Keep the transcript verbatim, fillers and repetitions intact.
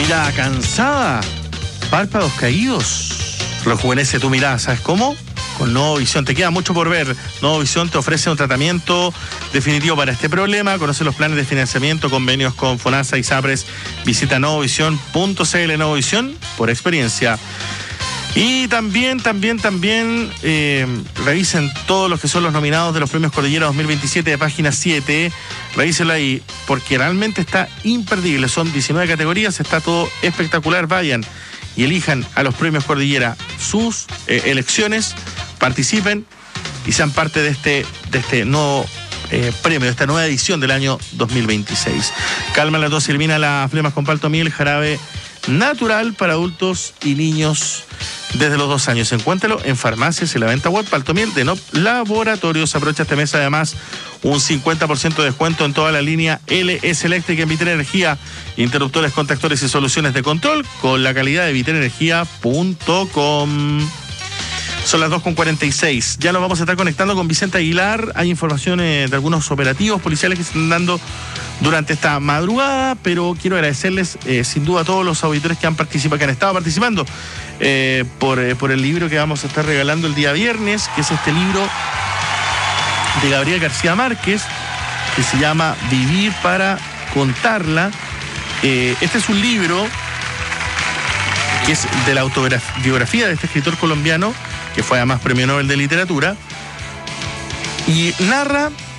Ya cansada, párpados caídos, rejuvenece tu mirada, ¿sabes cómo? Con Novovisión, te queda mucho por ver. Novovisión te ofrece un tratamiento definitivo para este problema. Conoce los planes de financiamiento, convenios con FONASA y SAPRES. Visita novovisión punto c l. Novovisión por experiencia. Y también, también, también eh, revisen todos los que son los nominados de los premios Cordillera dos mil veintisiete de página siete. Revísenlo ahí, porque realmente está imperdible. Son diecinueve categorías, está todo espectacular. Vayan y elijan a los premios Cordillera sus eh, elecciones, participen y sean parte de este, de este nuevo eh, premio, de esta nueva edición del año dos mil veintiséis. Calma la tos, elimina las flemas con paltomiel, jarabe natural para adultos y niños desde los dos años. Encuéntralo en farmacias y la venta web. Paltomiel de Nop Laboratorios. Aprovecha este mes además un cincuenta por ciento de descuento en toda la línea L S Eléctrica en Vitera Energía. Interruptores, contactores y soluciones de control con la calidad de vitera energía punto com. Son las dos con cuarenta y seis. Ya nos vamos a estar conectando con Vicente Aguilar. Hay informaciones de algunos operativos policiales que se están dando durante esta madrugada, pero quiero agradecerles eh, sin duda a todos los auditores que han participado, que han estado participando eh, por, eh, por el libro que vamos a estar regalando el día viernes, que es este libro de Gabriel García Márquez, que se llama Vivir para contarla. Eh, este es un libro que es de la autobiografía de este escritor colombiano, que fue además premio Nobel de Literatura, y narra